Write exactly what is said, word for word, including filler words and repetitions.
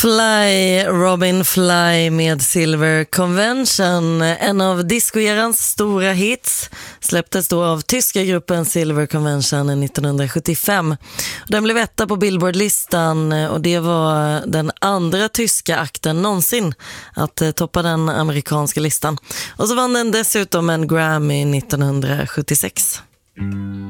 Fly, Robin Fly med Silver Convention, en av discoerans stora hits, släpptes då av tyska gruppen Silver Convention nittonhundrasjuttiofem. Den blev etta på Billboard-listan och det var den andra tyska akten någonsin att toppa den amerikanska listan. Och så vann den dessutom en Grammy nittonhundrasjuttiosex.